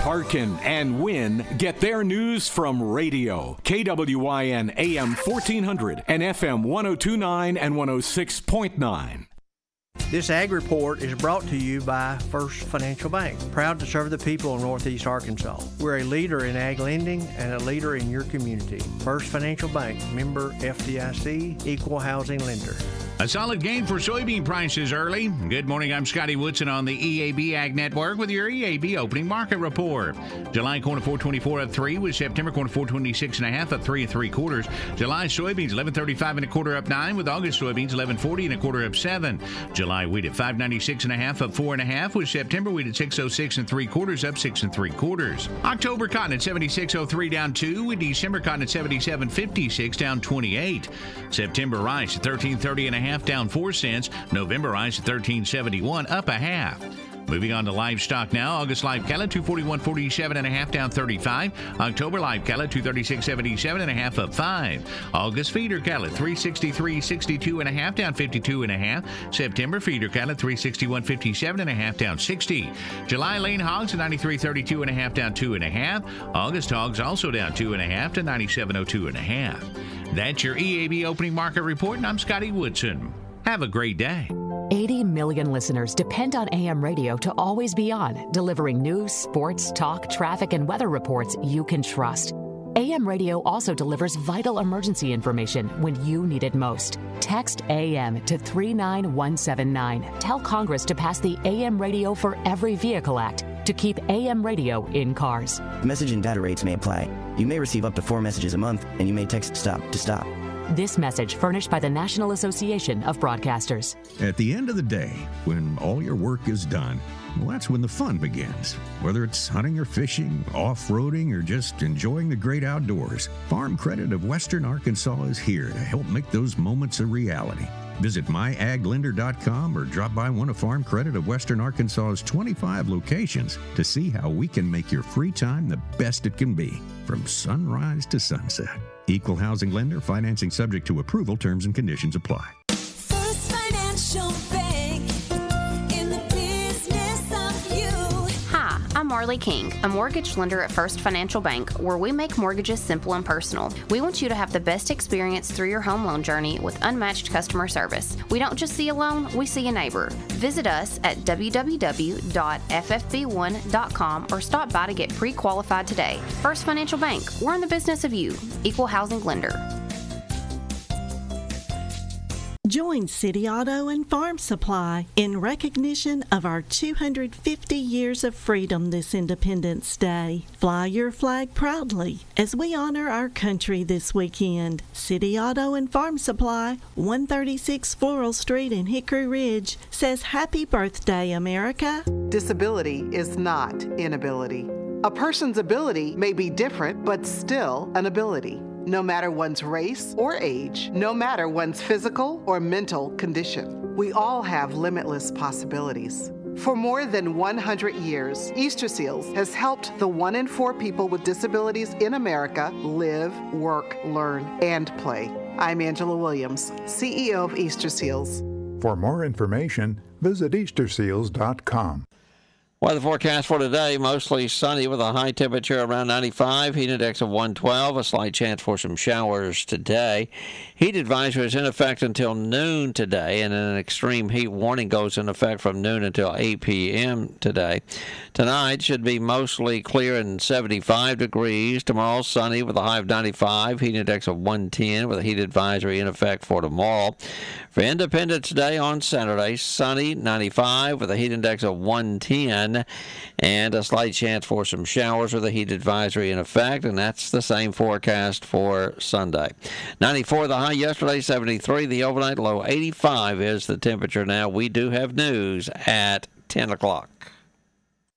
Hearken and Win get their news from radio. KWIN AM 1400 and FM 1029 and 106.9. This Ag Report is brought to you by First Financial Bank, proud to serve the people of Northeast Arkansas. We're a leader in ag lending and a leader in your community. First Financial Bank, member FDIC, equal housing lender. A solid gain for soybean prices early. Good morning, I'm Scotty Woodson on the EAB Ag Network with your EAB opening market report. July corn at 424 up 3 with September corn at 426.5 up 3 3/4. July soybeans 1135 1/4 up 9 with August soybeans 1140 1/4 up 7. July wheat at 596.5 up 4.5 with September wheat at 606 3/4 up 6 3/4. October cotton at 76.03 down 2 with December cotton at 77.56 down 28. September rice at 1330.5 down 4 cents. November rice at 1371 up 1/2. Moving on to livestock now. August live cattle 241.47.5 down 35. October live cattle 236.77.5 up 5. August feeder cattle 363.62.5 down 52.5. September feeder cattle 361.57.5 down 60. July lane hogs at 93.32.5 down 2.5. August hogs also down 2.5 to 97.02.5. That's your EAB opening market report, and I'm Scotty Woodson. Have a great day. 80 million listeners depend on AM radio to always be on, delivering news, sports, talk, traffic, and weather reports you can trust. AM radio also delivers vital emergency information when you need it most. Text AM to 39179. Tell Congress to pass the AM Radio for Every Vehicle Act to keep AM radio in cars. Message and data rates may apply. You may receive up to 4 messages a month, and you may text STOP to stop. This message furnished by the National Association of Broadcasters. At the end of the day, when all your work is done, well, that's when the fun begins. Whether it's hunting or fishing, off-roading, or just enjoying the great outdoors, Farm Credit of Western Arkansas is here to help make those moments a reality. Visit myaglender.com or drop by one of Farm Credit of Western Arkansas's 25 locations to see how we can make your free time the best it can be, from sunrise to sunset. Equal housing lender, financing subject to approval, terms and conditions apply. First Financial Bank, in the business of you. Hi, I'm Marley King, a mortgage lender at First Financial Bank, where we make mortgages simple and personal. We want you to have the best experience through your home loan journey with unmatched customer service. We don't just see a loan, we see a neighbor. Visit us at www.ffb1.com or stop by to get pre-qualified today. First Financial Bank, we're in the business of you. Equal housing lender. Join City Auto and Farm Supply in recognition of our 250 years of freedom this Independence Day. Fly your flag proudly as we honor our country this weekend. City Auto and Farm Supply, 136 Floral Street in Hickory Ridge, says Happy Birthday, America. Disability is not inability. A person's ability may be different, but still an ability. No matter one's race or age, no matter one's physical or mental condition. We all have limitless possibilities. For more than 100 years, Easter Seals has helped the 1 in 4 people with disabilities in America live, work, learn, and play. I'm Angela Williams, CEO of Easter Seals. For more information, visit easterseals.com. Weather forecast for today, mostly sunny with a high temperature around 95, heat index of 112, a slight chance for some showers today. Heat advisory is in effect until noon today, and an extreme heat warning goes in effect from noon until 8 p.m. today. Tonight should be mostly clear and 75 degrees. Tomorrow, sunny with a high of 95, heat index of 110 with a heat advisory in effect for tomorrow. For Independence Day on Saturday, sunny, 95 with a heat index of 110 and a slight chance for some showers with a heat advisory in effect, and that's the same forecast for Sunday. 94 the high yesterday, 73 the overnight low, 85 is the temperature now. We do have news at 10 o'clock.